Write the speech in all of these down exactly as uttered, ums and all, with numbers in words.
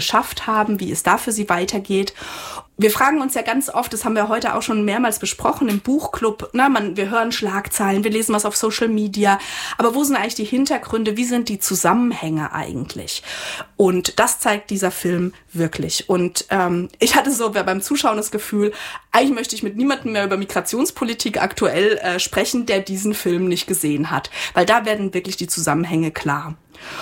geschafft haben, wie es da für sie weitergeht. Wir fragen uns ja ganz oft, das haben wir heute auch schon mehrmals besprochen im Buchclub, na, man, wir hören Schlagzeilen, wir lesen was auf Social Media, aber wo sind eigentlich die Hintergründe, wie sind die Zusammenhänge eigentlich? Und das zeigt dieser Film wirklich. Und ähm, ich hatte so beim Zuschauen das Gefühl, eigentlich möchte ich mit niemandem mehr über Migrationspolitik aktuell äh, sprechen, der diesen Film nicht gesehen hat, weil da werden wirklich die Zusammenhänge klar.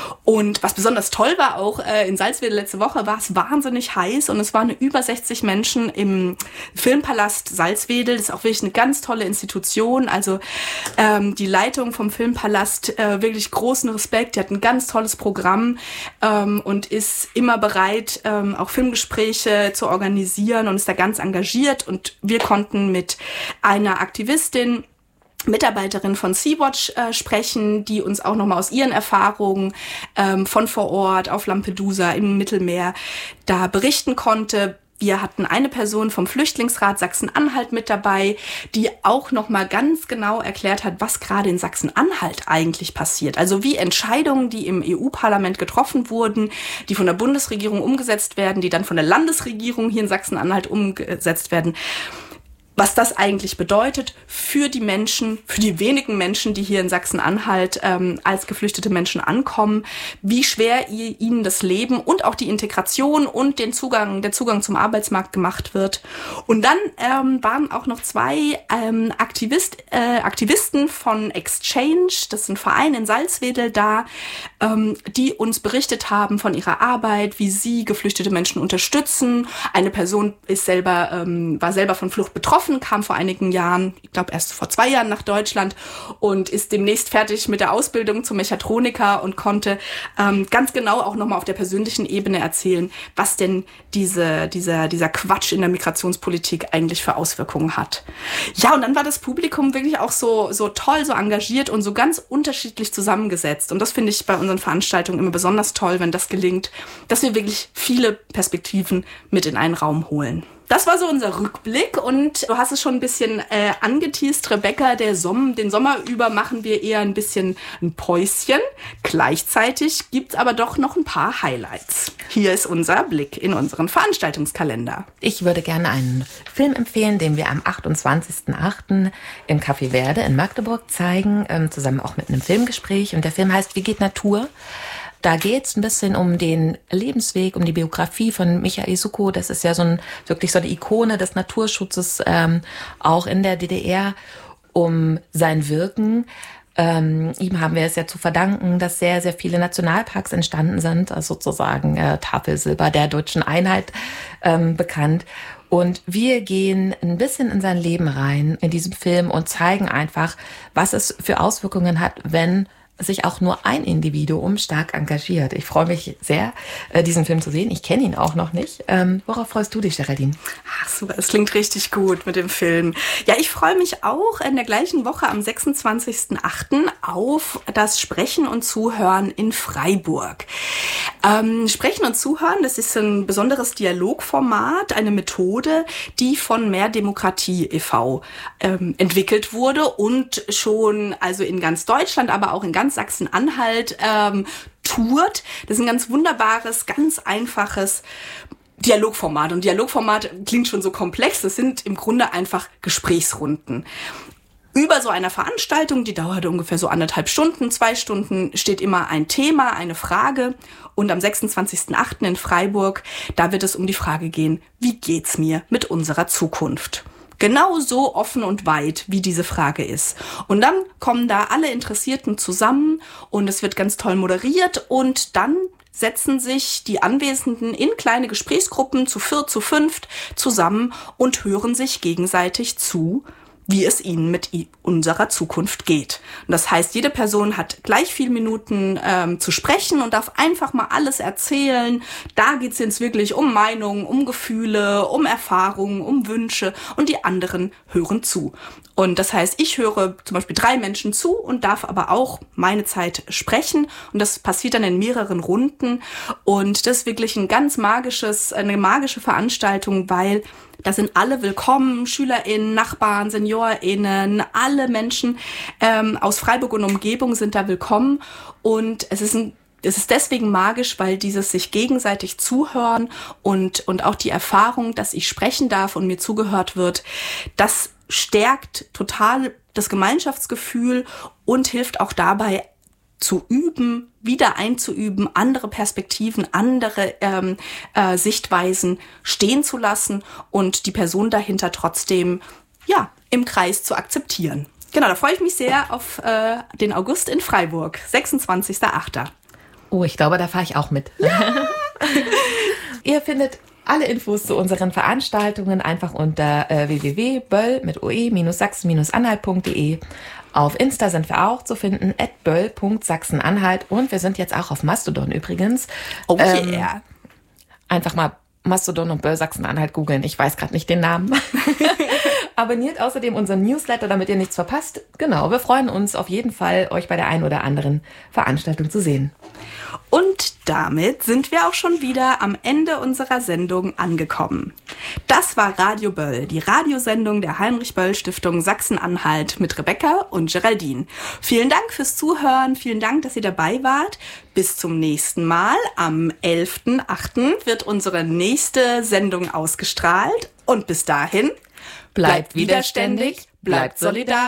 Und was besonders toll war auch äh, in Salzwedel letzte Woche, war es wahnsinnig heiß und es waren über sechzig Menschen im Filmpalast Salzwedel. Das ist auch wirklich eine ganz tolle Institution. Also ähm, die Leitung vom Filmpalast, äh, wirklich großen Respekt. Die hat ein ganz tolles Programm ähm, und ist immer bereit, ähm, auch Filmgespräche zu organisieren und ist da ganz engagiert. Und wir konnten mit einer Aktivistin, Mitarbeiterin von Sea-Watch äh, sprechen, die uns auch nochmal aus ihren Erfahrungen ähm, von vor Ort auf Lampedusa im Mittelmeer da berichten konnte. Wir hatten eine Person vom Flüchtlingsrat Sachsen-Anhalt mit dabei, die auch nochmal ganz genau erklärt hat, was gerade in Sachsen-Anhalt eigentlich passiert. Also wie Entscheidungen, die im E U-Parlament getroffen wurden, die von der Bundesregierung umgesetzt werden, die dann von der Landesregierung hier in Sachsen-Anhalt umgesetzt werden, was das eigentlich bedeutet für die Menschen, für die wenigen Menschen, die hier in Sachsen-Anhalt ähm, als geflüchtete Menschen ankommen, wie schwer ihr, ihnen das Leben und auch die Integration und den Zugang, der Zugang zum Arbeitsmarkt gemacht wird. Und dann ähm, waren auch noch zwei ähm, Aktivist, äh, Aktivisten von Exchange, das ist ein Verein in Salzwedel da, ähm, die uns berichtet haben von ihrer Arbeit, wie sie geflüchtete Menschen unterstützen. Eine Person ist selber, ähm, war selber von Flucht betroffen, kam vor einigen Jahren, ich glaube erst vor zwei Jahren nach Deutschland und ist demnächst fertig mit der Ausbildung zum Mechatroniker und konnte ähm, ganz genau auch nochmal auf der persönlichen Ebene erzählen, was denn diese, dieser, dieser Quatsch in der Migrationspolitik eigentlich für Auswirkungen hat. Ja, und dann war das Publikum wirklich auch so, so toll, so engagiert und so ganz unterschiedlich zusammengesetzt. Und das finde ich bei unseren Veranstaltungen immer besonders toll, wenn das gelingt, dass wir wirklich viele Perspektiven mit in einen Raum holen. Das war so unser Rückblick und du hast es schon ein bisschen äh, angeteast, Rebecca, der Som- den Sommer über machen wir eher ein bisschen ein Päuschen. Gleichzeitig gibt's aber doch noch ein paar Highlights. Hier ist unser Blick in unseren Veranstaltungskalender. Ich würde gerne einen Film empfehlen, den wir am achtundzwanzigsten achten im Café Verde in Magdeburg zeigen, ähm, zusammen auch mit einem Filmgespräch. Und der Film heißt Wie geht Natur? Da geht's ein bisschen um den Lebensweg, um die Biografie von Michael Suckow. Das ist ja so ein wirklich so eine Ikone des Naturschutzes, ähm, auch in der D D R, um sein Wirken. Ähm, ihm haben wir es ja zu verdanken, dass sehr, sehr viele Nationalparks entstanden sind, also sozusagen äh, Tafelsilber der deutschen Einheit ähm, bekannt. Und wir gehen ein bisschen in sein Leben rein in diesem Film und zeigen einfach, was es für Auswirkungen hat, wenn sich auch nur ein Individuum stark engagiert. Ich freue mich sehr, diesen Film zu sehen. Ich kenne ihn auch noch nicht. Ähm, worauf freust du dich, Geraldine? Ach super, es klingt richtig gut mit dem Film. Ja, ich freue mich auch in der gleichen Woche am sechsundzwanzigsten achten auf das Sprechen und Zuhören in Freiburg. Ähm, Sprechen und Zuhören, das ist ein besonderes Dialogformat, eine Methode, die von Mehr Demokratie e V ähm, entwickelt wurde und schon also in ganz Deutschland, aber auch in ganz Sachsen-Anhalt ähm, tourt. Das ist ein ganz wunderbares, ganz einfaches Dialogformat. Und Dialogformat klingt schon so komplex. Das sind im Grunde einfach Gesprächsrunden. Über so einer Veranstaltung, die dauert ungefähr so anderthalb Stunden, zwei Stunden, steht immer ein Thema, eine Frage. Und am sechsundzwanzigsten achten in Freiburg, da wird es um die Frage gehen, wie geht's mir mit unserer Zukunft? Genau so offen und weit, wie diese Frage ist. Und dann kommen da alle Interessierten zusammen und es wird ganz toll moderiert und dann setzen sich die Anwesenden in kleine Gesprächsgruppen zu viert, zu fünft zusammen und hören sich gegenseitig zu, wie es ihnen mit unserer Zukunft geht. Und das heißt, jede Person hat gleich viele Minuten ähm, zu sprechen und darf einfach mal alles erzählen. Da geht es jetzt wirklich um Meinungen, um Gefühle, um Erfahrungen, um Wünsche und die anderen hören zu. Und das heißt, ich höre zum Beispiel drei Menschen zu und darf aber auch meine Zeit sprechen. Und das passiert dann in mehreren Runden. Und das ist wirklich ein ganz magisches, eine magische Veranstaltung, weil da sind alle willkommen, SchülerInnen, Nachbarn, SeniorInnen, alle Menschen ähm, aus Freiburg und Umgebung sind da willkommen. Und es ist ein es ist deswegen magisch, weil dieses sich gegenseitig zuhören und, und auch die Erfahrung, dass ich sprechen darf und mir zugehört wird, das stärkt total das Gemeinschaftsgefühl und hilft auch dabei, zu üben, wieder einzuüben, andere Perspektiven, andere ähm, äh, Sichtweisen stehen zu lassen und die Person dahinter trotzdem ja im Kreis zu akzeptieren. Genau, da freue ich mich sehr auf äh, den August in Freiburg, sechsundzwanzigster achter Oh, ich glaube, da fahre ich auch mit. Ja. Ihr findet alle Infos zu unseren Veranstaltungen einfach unter äh, w w w punkt böll mit oe sachsen anhalt punkt de. Auf Insta sind wir auch zu finden, at böll punkt sachsen-anhalt. Und wir sind jetzt auch auf Mastodon übrigens. Oh yeah. Ähm, einfach mal Mastodon und Böll Sachsen-Anhalt googeln. Ich weiß gerade nicht den Namen. Abonniert außerdem unseren Newsletter, damit ihr nichts verpasst. Genau, wir freuen uns auf jeden Fall, euch bei der einen oder anderen Veranstaltung zu sehen. Und damit sind wir auch schon wieder am Ende unserer Sendung angekommen. Das war Radio Böll, die Radiosendung der Heinrich-Böll-Stiftung Sachsen-Anhalt mit Rebecca und Geraldine. Vielen Dank fürs Zuhören, vielen Dank, dass ihr dabei wart. Bis zum nächsten Mal. Am elften achten wird unsere nächste Sendung ausgestrahlt. Und bis dahin, bleibt widerständig, bleibt solidarisch.